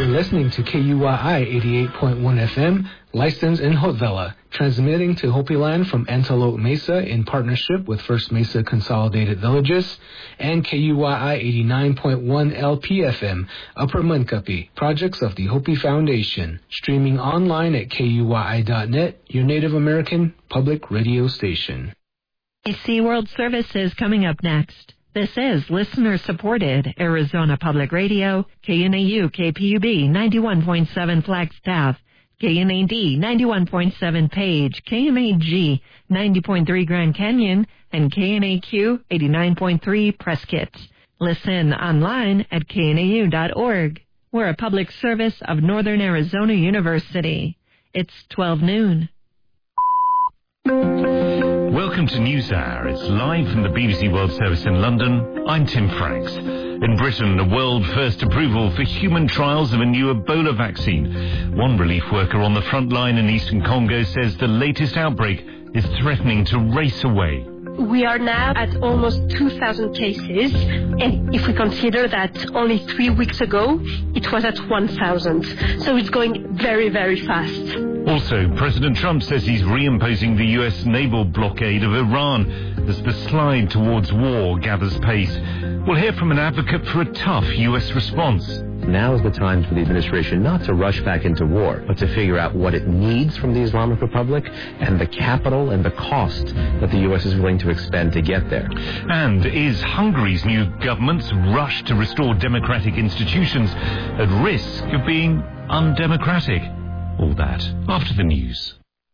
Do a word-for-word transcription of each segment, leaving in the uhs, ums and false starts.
listening to K U Y I eighty-eight point one F M, licensed in Haute Villa, transmitting to Hopi Land from Antelope Mesa in partnership with First Mesa Consolidated Villages, and K U Y I eighty-nine point one L P F M, Upper Munkapi, projects of the Hopi Foundation, streaming online at K U Y I dot net, your Native American public radio station. SeaWorld Services coming up next. This is listener-supported Arizona Public Radio, K N A U K P U B ninety-one point seven Flagstaff, K N A D ninety-one point seven Page, K M A G ninety point three Grand Canyon, and K N A Q eighty-nine point three Prescott. Listen online at K N A U dot org. We're a public service of Northern Arizona University. It's twelve noon. Welcome to NewsHour. It's live from the B B C World Service in London. I'm Tim Franks. In Britain, a world-first approval for human trials of a new Ebola vaccine. One relief worker on the front line in eastern Congo says the latest outbreak is threatening to race away. We are now at almost two thousand cases, and if we consider that only three weeks ago, it was at one thousand. So it's going very, very fast. Also, President Trump says he's reimposing the U S naval blockade of Iran as the slide towards war gathers pace. We'll hear from an advocate for a tough U S response. Now is the time for the administration not to rush back into war, but to figure out what it needs from the Islamic Republic and the capital and the cost that the U S is willing to expend to get there. And is Hungary's new government's rush to restore democratic institutions at risk of being undemocratic? All that after the news.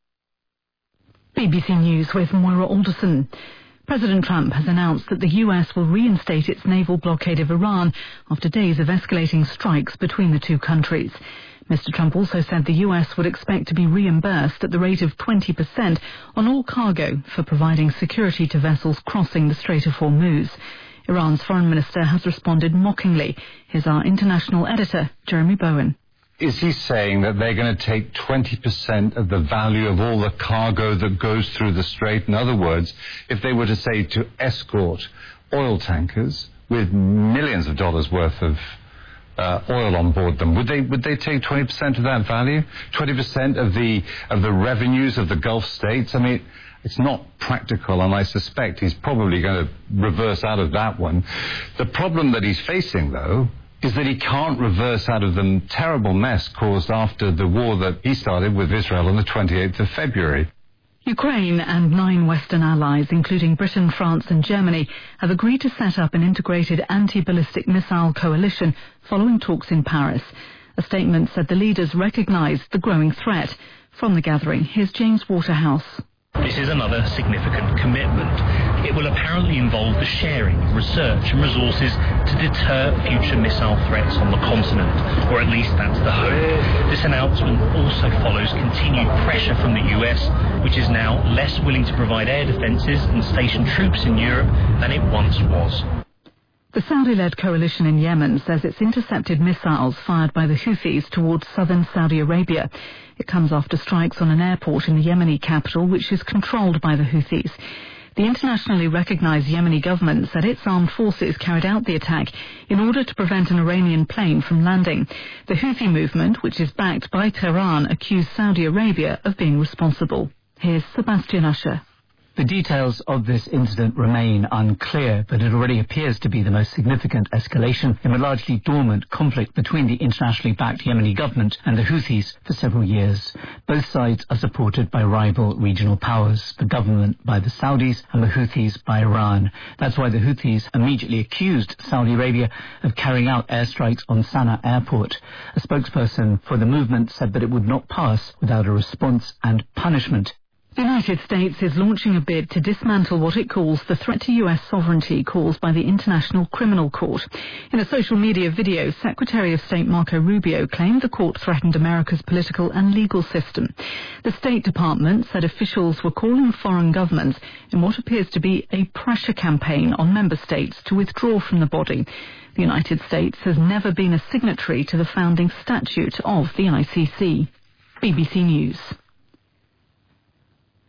B B C News with Moira Alderson. President Trump has announced that the U S will reinstate its naval blockade of Iran after days of escalating strikes between the two countries. Mister Trump also said the U S would expect to be reimbursed at the rate of twenty percent on all cargo for providing security to vessels crossing the Strait of Hormuz. Iran's foreign minister has responded mockingly. Here's our international editor, Jeremy Bowen. Is he saying that they're going to take twenty percent of the value of all the cargo that goes through the strait? In other words, if they were to say to escort oil tankers with millions of dollars worth of uh, oil on board them, would they would they take twenty percent of that value? twenty percent of the of the revenues of the Gulf states? I mean, it's not practical, and I suspect he's probably going to reverse out of that one. The problem that he's facing, though, is that he can't reverse out of the terrible mess caused after the war that he started with Israel on the twenty-eighth of February. Ukraine and nine Western allies, including Britain, France and Germany, have agreed to set up an integrated anti-ballistic missile coalition following talks in Paris. A statement said the leaders recognised the growing threat. From the gathering, here's James Waterhouse. This is another significant commitment. It will apparently involve the sharing of research and resources to deter future missile threats on the continent, or at least that's the hope. This announcement also follows continued pressure from the U S, which is now less willing to provide air defences and station troops in Europe than it once was. The Saudi-led coalition in Yemen says it's intercepted missiles fired by the Houthis towards southern Saudi Arabia. It comes after strikes on an airport in the Yemeni capital, which is controlled by the Houthis. The internationally recognized Yemeni government said its armed forces carried out the attack in order to prevent an Iranian plane from landing. The Houthi movement, which is backed by Tehran, accused Saudi Arabia of being responsible. Here's Sebastian Usher. The details of this incident remain unclear, but it already appears to be the most significant escalation in a largely dormant conflict between the internationally backed Yemeni government and the Houthis for several years. Both sides are supported by rival regional powers, the government by the Saudis and the Houthis by Iran. That's why the Houthis immediately accused Saudi Arabia of carrying out airstrikes on Sana'a airport. A spokesperson for the movement said that it would not pass without a response and punishment. The United States is launching a bid to dismantle what it calls the threat to U S sovereignty caused by the International Criminal Court. In a social media video, Secretary of State Marco Rubio claimed the court threatened America's political and legal system. The State Department said officials were calling foreign governments in what appears to be a pressure campaign on member states to withdraw from the body. The United States has never been a signatory to the founding statute of the I C C. B B C News.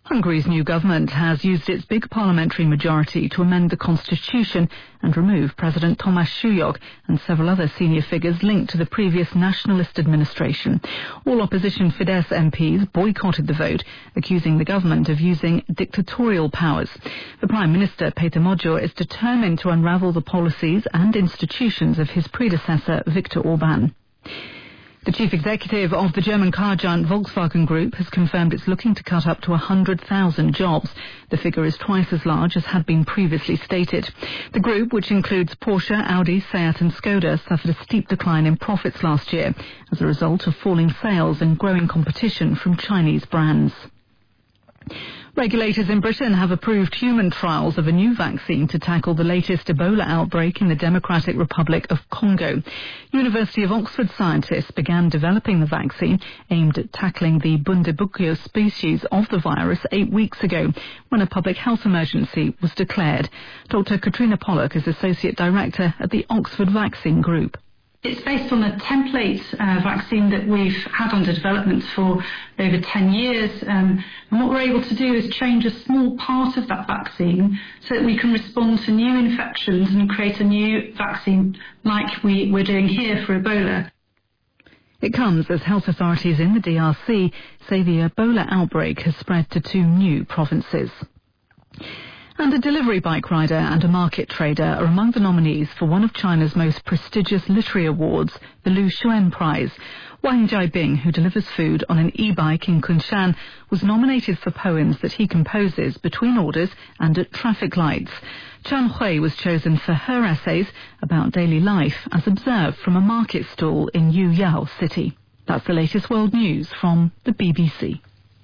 Hungary's new government has used its big parliamentary majority to amend the constitution and remove President Tomáš Súlyog and several other senior figures linked to the previous nationalist administration. All opposition Fidesz M Ps boycotted the vote, accusing the government of using dictatorial powers. The Prime Minister, Péter Magyar, is determined to unravel the policies and institutions of his predecessor, Viktor Orbán. The chief executive of the German car giant Volkswagen Group has confirmed it's looking to cut up to one hundred thousand jobs. The figure is twice as large as had been previously stated. The group, which includes Porsche, Audi, Seat and Skoda, suffered a steep decline in profits last year as a result of falling sales and growing competition from Chinese brands. Regulators in Britain have approved human trials of a new vaccine to tackle the latest Ebola outbreak in the Democratic Republic of Congo. University of Oxford scientists began developing the vaccine aimed at tackling the Bundibugyo species of the virus eight weeks ago when a public health emergency was declared. Doctor Katrina Pollock is Associate Director at the Oxford Vaccine Group. It's based on a template uh, vaccine that we've had under development for over ten years. Um, and what we're able to do is change a small part of that vaccine so that we can respond to new infections and create a new vaccine like we, we're doing here for Ebola. It comes as health authorities in the D R C say the Ebola outbreak has spread to two new provinces. And a delivery bike rider and a market trader are among the nominees for one of China's most prestigious literary awards, the Lu Xun Prize. Wang Jiabing, who delivers food on an e-bike in Kunshan, was nominated for poems that he composes between orders and at traffic lights. Chan Hui was chosen for her essays about daily life as observed from a market stall in Yuyao City. That's the latest world news from the B B C.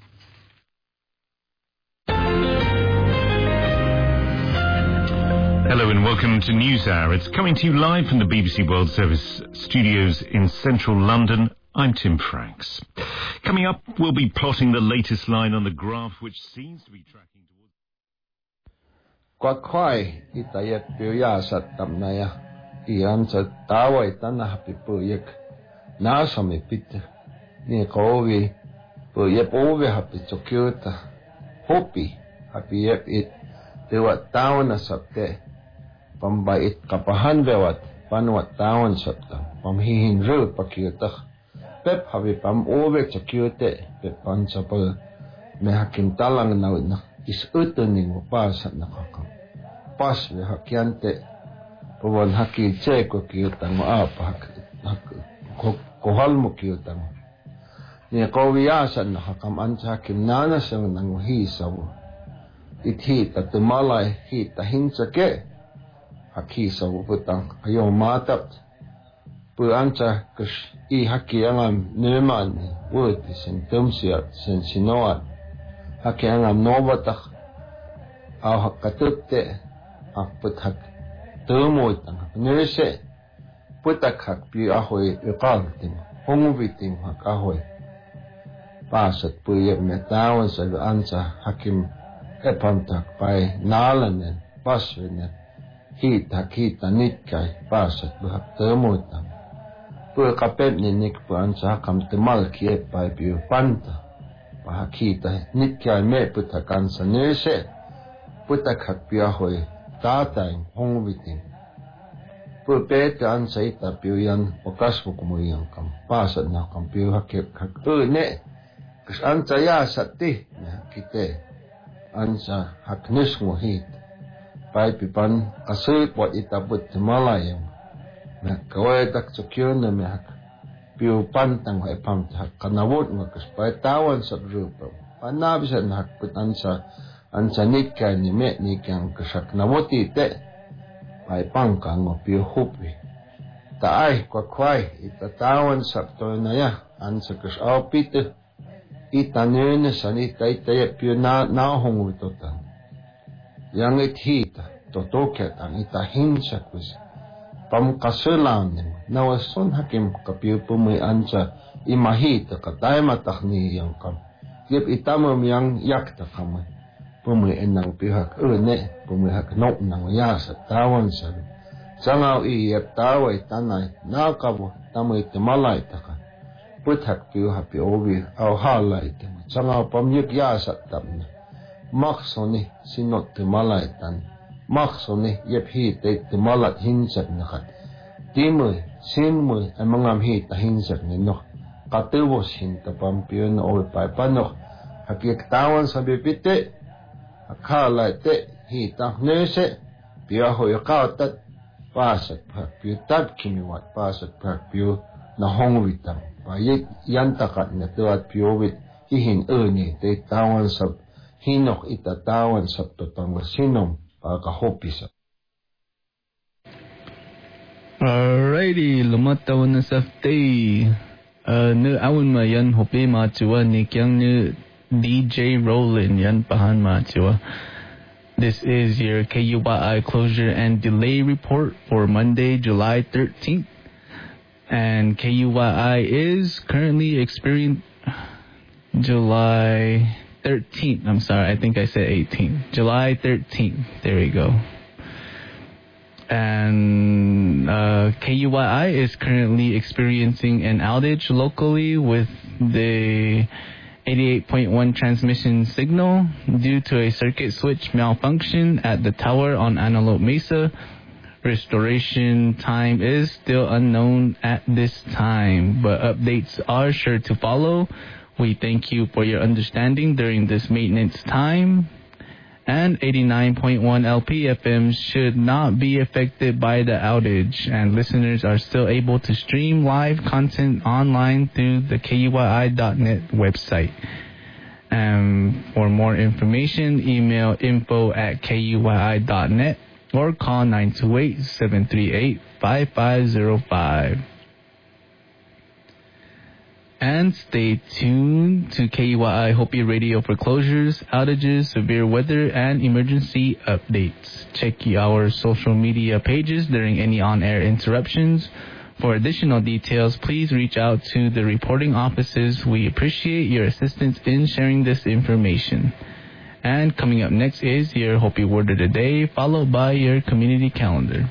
Hello and welcome to NewsHour. It's coming to you live from the B B C World Service studios in central London. I'm Tim Franks. Coming up, we'll be plotting the latest line on the graph, which seems to be tracking towards... Kwakwai itayek piyasat tamnaya iyan sa taway tanah pipuyek nasami pit ni kowi puyep ovi hapi chokyuta hopi hapi yep it dewat tawon na sapte pambait kapahan bewat panwat tawon sapta pamhihin ru pakyutah pep habi pam ove chokyute pep pansapal me hakim talang na na is utuning mo pasat na kakam pas we hakyante pawon haki che ko kyutang mo apa hak kohal mo kyutang ni kowiyasan na hakam ansa hakim nana sang nang hisaw it hit at the malay hit the hinsake hakisa putang ayo matap pu ancha kush I haki angam neman word sen tumsia sen sinoat haki angam novatach au hakatutte aput hak tumoitang nurse putak hak pi ahoy uqalting homuviting hak ahoy pasat pu yep metawan sa ancha hakim epantak by nalanen pasvenen hita kita nikkai pasat buhak temutan pu kapet ni nik pu ansa kam temal kie by piu panta bahak hita nikkai me putakan sa nese putak hak piahoy tatay hongviting pu pete ansa ita piu yan okas mo kumuyang kam pasat na kam piu hakip hak ne kas ansa ya sati na kite ansa haknis mo hit pai pipan kasut wat itabut malayang na kawai tak chokyon na me hak piu pantang wa ipam hak kanawot mo kas pai tawan sa grupo panabisan hak put ansa ansa nikka ni me nikang kasak nawoti te pai pangkang mo piu hupi taay kwakwai itatawan sa to na ya ansa kas aupite itanene sanita itaya piu na nahong witotan yang it hita totoket ang itahinsa kus pam kasulan nawason hakim kapiu pumay ansa imahita katay matakni yang kam yep itamam yang yakta kamay pumay enang pihak une pumay hak nok nang yasa tawan sa sangaw iyep taway tanay nakabu tamay timalay takan puthak piu hapi ovi au halay tema sangaw pamyuk yasa tamna maksoni sinot tumalaitan maksoni yep hi te tumalat hinsek nakat timui sinmui amangam hi ta hinsek ni no katubos hin tapampion ol pai panok hakik tawan sa bipite akala te hi ta nese pia hoy qautat pasat phak piu tat kimiwat pasat phak piu na hongwitam pa yek yantakat na tuat piowit hihin erni te tawan sab hinok itatawan sab totang sinom pa kahopisa. Alrighty, lumatawan na sa day. Uh, nu awon ma yan hopi ma chua ni kyang nu D J Roland yan pahan ma chua. This is your K U Y I closure and delay report for Monday, July thirteenth. And K U Y I is currently experiencing July thirteenth. I'm sorry, I think I said eighteenth. July thirteenth. There we go. And uh, K U Y I is currently experiencing an outage locally with the eighty-eight point one transmission signal due to a circuit switch malfunction at the tower on Antelope Mesa. Restoration time is still unknown at this time, but updates are sure to follow. We thank you for your understanding during this maintenance time. And eighty-nine point one L P F M should not be affected by the outage, and listeners are still able to stream live content online through the K U Y I dot net website. And for more information, email info at K U Y I dot net or call nine two eight, seven three eight, five five zero five. And stay tuned to K U Y I Hopi Radio for closures, outages, severe weather, and emergency updates. Check our social media pages during any on-air interruptions. For additional details, please reach out to the reporting offices. We appreciate your assistance in sharing this information. And coming up next is your Hopi Word of the Day, followed by your community calendar.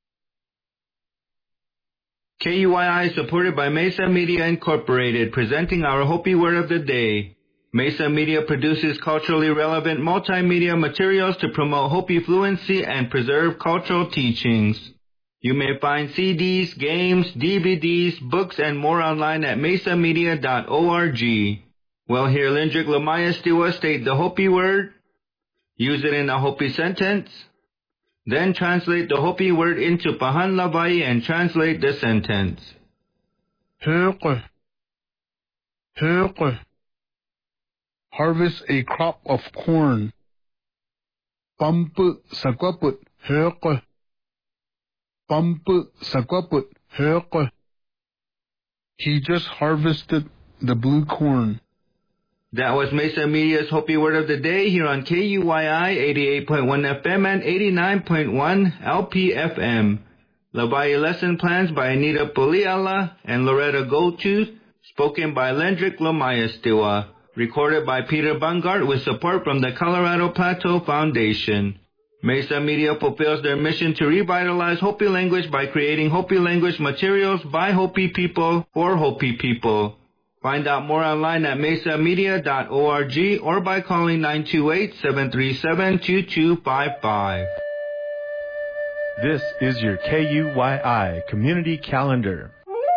K U Y I supported by Mesa Media Incorporated, presenting our Hopi Word of the Day. Mesa Media produces culturally relevant multimedia materials to promote Hopi fluency and preserve cultural teachings. You may find C Ds, games, D V Ds, books, and more online at mesa media dot org. Well, here Lindrick Lamaya Stiwa state the Hopi word, use it in a Hopi sentence, then translate the Hopi word into Pahan Lavai and translate the sentence. Höke. Höke. Harvest a crop of corn. Pampu sakwaput höke. Pampu sakwaput höke. He just harvested the blue corn. That was Mesa Media's Hopi Word of the Day here on K U Y I eighty-eight point one F M and eighty-nine point one L P F M. Lavai lesson plans by Anita Poliala and Loretta Goldtooth, spoken by Lendrick Lomayastiwa, recorded by Peter Bungart with support from the Colorado Plateau Foundation. Mesa Media fulfills their mission to revitalize Hopi language by creating Hopi language materials by Hopi people for Hopi people. Find out more online at mesa media dot org or by calling nine two eight, seven three seven, two two five five. This is your K U Y I Community Calendar.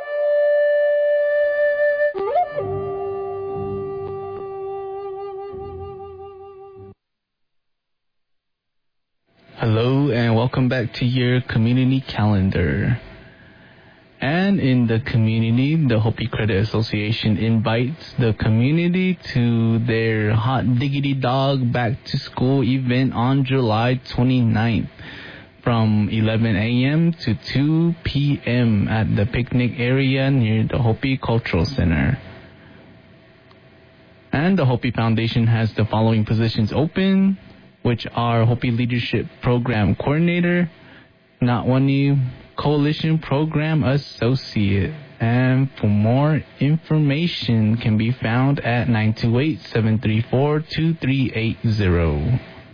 Hello and welcome back to your Community Calendar. And in the community, the Hopi Credit Association invites the community to their Hot Diggity Dog Back to School event on July twenty-ninth from eleven a.m. to two p.m. at the picnic area near the Hopi Cultural Center. And the Hopi Foundation has the following positions open, which are Hopi Leadership Program Coordinator, Natwani Coalition Program Associate. And for more information can be found at nine two eight, seven three four, two three eight zero.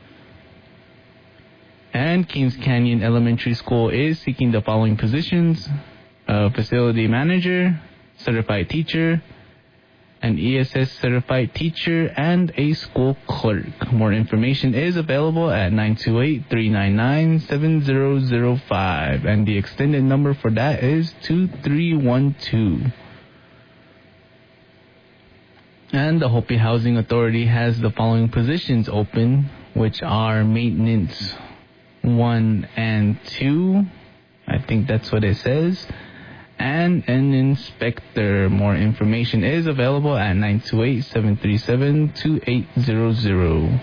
And Kings Canyon Elementary School is seeking the following positions: uh, Facility Manager, Certified Teacher, an E S S certified teacher, and a school clerk. More information is available at nine two eight, three nine nine, seven zero zero five, and the extended number for that is two three one two. And the Hopi Housing Authority has the following positions open, which are maintenance one and two. I think that's what it says. And an inspector. More information is available at nine two eight, seven three seven, two eight zero zero.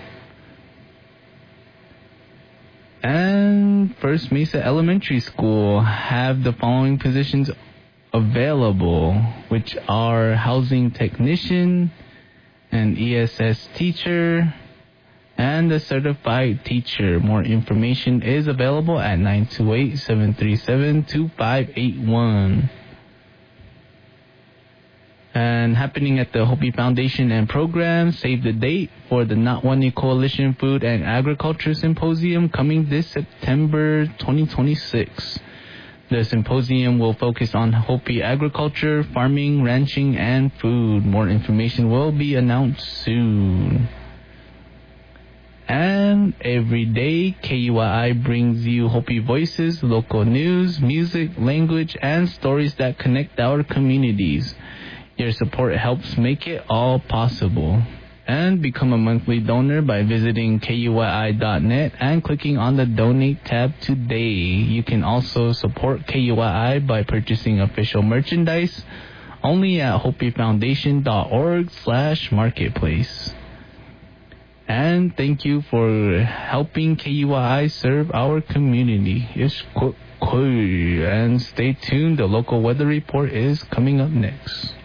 And First Mesa Elementary School have the following positions available, which are housing technician, an E S S teacher, and a certified teacher. More information is available at nine two eight, seven three seven, two five eight one. And happening at the Hopi Foundation and Program, save the date for the Natwani Coalition Food and Agriculture Symposium coming this September twenty twenty-six. The symposium will focus on Hopi agriculture, farming, ranching, and food. More information will be announced soon. And every day, K U I I brings you Hopi voices, local news, music, language, and stories that connect our communities. Your support helps make it all possible. And become a monthly donor by visiting K U I I dot net and clicking on the Donate tab today. You can also support K U I I by purchasing official merchandise only at hopi foundation dot org slash marketplace. And thank you for helping K U I I serve our community. And stay tuned, the local weather report is coming up next.